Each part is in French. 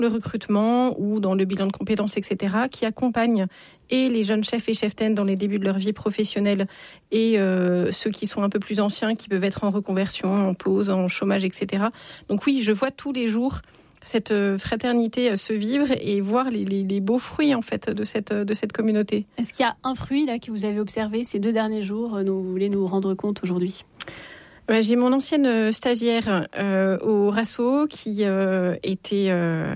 le recrutement ou dans le bilan de compétences, etc., qui accompagnent et les jeunes chefs et cheftaines dans les débuts de leur vie professionnelle et ceux qui sont un peu plus anciens, qui peuvent être en reconversion, en pause, en chômage, etc. Donc oui, je vois tous les jours cette fraternité se vivre et voir les beaux fruits en fait de cette communauté. Est-ce qu'il y a un fruit là que vous avez observé ces 2 derniers jours, vous voulez nous rendre compte aujourd'hui ? J'ai mon ancienne stagiaire au RASO qui était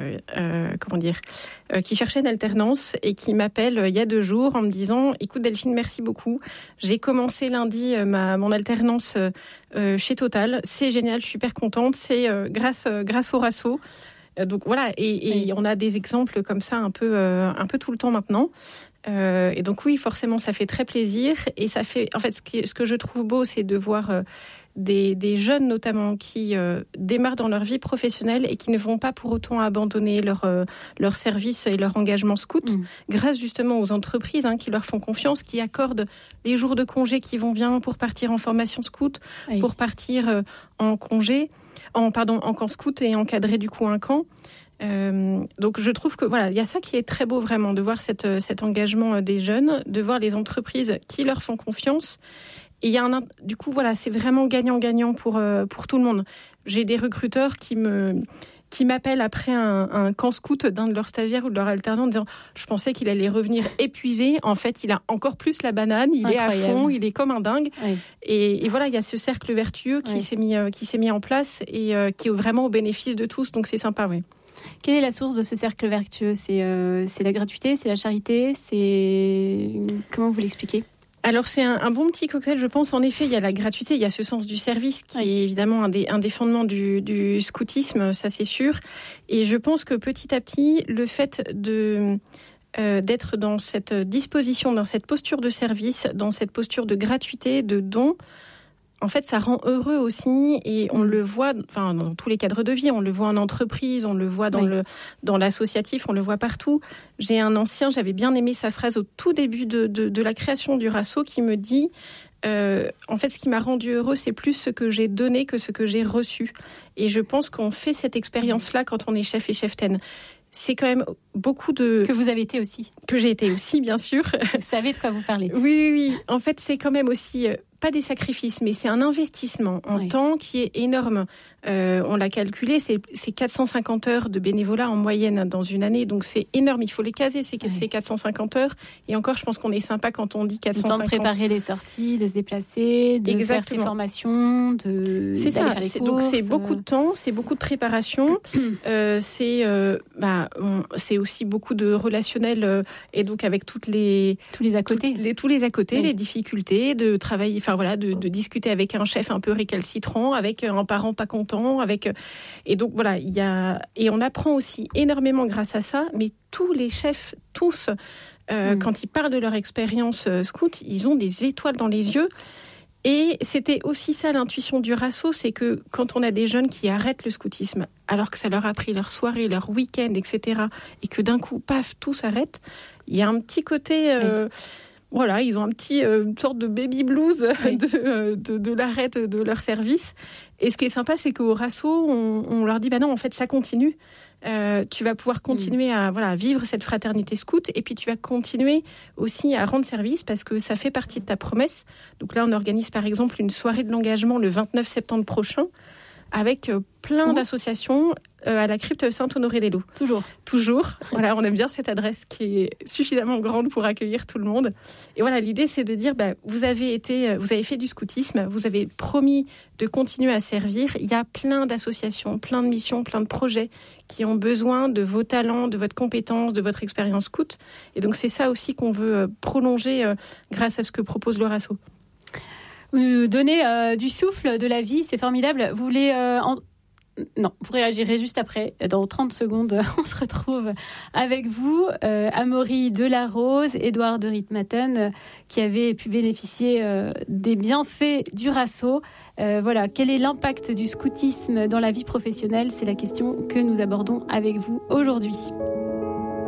qui cherchait une alternance et qui m'appelle il y a 2 jours en me disant « Écoute Delphine, merci beaucoup. J'ai commencé lundi mon alternance chez Total. C'est génial, je suis super contente. C'est grâce au RASO. » Donc voilà, et on a des exemples comme ça un peu tout le temps maintenant. Et donc oui, forcément, ça fait très plaisir. Et ça fait, en fait, ce que je trouve beau, c'est de voir des jeunes notamment qui démarrent dans leur vie professionnelle et qui ne vont pas pour autant abandonner leur service et leur engagement scout, grâce justement aux entreprises qui leur font confiance, qui accordent les jours de congé qui vont bien pour partir en formation scout, pour partir en congé, en camp scout et encadrer du coup un camp. Donc je trouve que voilà, il y a ça qui est très beau vraiment, de voir cet engagement des jeunes, de voir les entreprises qui leur font confiance. Et il y a du coup voilà, c'est vraiment gagnant-gagnant pour tout le monde. J'ai des recruteurs qui m'appellent après un camp scout d'un de leurs stagiaires ou de leur alternant en disant « Je pensais qu'il allait revenir épuisé. En fait, il a encore plus la banane. Il est à fond. Il est comme un dingue. Oui. » Et voilà, il y a ce cercle vertueux qui s'est mis en place et qui est vraiment au bénéfice de tous. Donc, c'est sympa, oui. Quelle est la source de ce cercle vertueux ? C'est la gratuité, c'est la charité, comment vous l'expliquez ? Alors c'est un bon petit cocktail, je pense. En effet, il y a la gratuité, il y a ce sens du service qui est évidemment un des fondements du scoutisme, ça c'est sûr. Et je pense que petit à petit, le fait d'être dans cette disposition, dans cette posture de service, dans cette posture de gratuité, de don, en fait, ça rend heureux aussi, et on le voit dans tous les cadres de vie. On le voit en entreprise, on le voit dans l'associatif, on le voit partout. J'avais bien aimé sa phrase au tout début de la création du RASO qui me dit en fait, ce qui m'a rendu heureux, c'est plus ce que j'ai donné que ce que j'ai reçu. Et je pense qu'on fait cette expérience-là quand on est chef et cheftaine. C'est quand même beaucoup de... Que vous avez été aussi. Que j'ai été aussi, bien sûr. Vous savez de quoi vous parlez. Oui. En fait, c'est quand même aussi... pas des sacrifices, mais c'est un investissement en temps qui est énorme. On l'a calculé, c'est 450 heures de bénévolat en moyenne dans une année, donc c'est énorme. Il faut les caser, ces 450 heures. Et encore, je pense qu'on est sympa quand on dit 450. Le temps de préparer les sorties, de se déplacer, de faire ses formations, c'est ça. Faire les courses. Donc c'est beaucoup de temps, c'est beaucoup de préparation. C'est aussi beaucoup de relationnel et donc avec tous les à côté, les difficultés de travailler. De discuter avec un chef un peu récalcitrant, avec un parent pas content, et donc voilà, et on apprend aussi énormément grâce à ça. Mais tous les chefs, quand ils parlent de leur expérience scout, ils ont des étoiles dans les yeux. Et c'était aussi ça l'intuition du RASO, c'est que quand on a des jeunes qui arrêtent le scoutisme, alors que ça leur a pris leur soirée, leur week-end, etc., et que d'un coup, paf, tout s'arrête, il y a un petit côté... Voilà, ils ont un petit sorte de baby blues de l'arrêt de leur service. Et ce qui est sympa, c'est qu'au RASO, on leur dit non, en fait, ça continue. Tu vas pouvoir continuer à vivre cette fraternité scout, et puis tu vas continuer aussi à rendre service parce que ça fait partie de ta promesse. Donc là, on organise par exemple une soirée de l'engagement le 29 septembre prochain avec plein d'associations à la crypte Saint-Honoré-des-Loups. Toujours. Voilà, on aime bien cette adresse qui est suffisamment grande pour accueillir tout le monde. Et voilà, l'idée, c'est de dire, vous avez fait du scoutisme, vous avez promis de continuer à servir. Il y a plein d'associations, plein de missions, plein de projets qui ont besoin de vos talents, de votre compétence, de votre expérience scout. Et donc, c'est ça aussi qu'on veut prolonger grâce à ce que propose le RASO. Vous nous donnez du souffle, de la vie, c'est formidable. Vous voulez... Non, vous réagirez juste après. Dans 30 secondes, on se retrouve avec vous. Amaury Delarose, Édouard de Ritmaten, qui avait pu bénéficier des bienfaits du RASO. Quel est l'impact du scoutisme dans la vie professionnelle ? C'est la question que nous abordons avec vous aujourd'hui.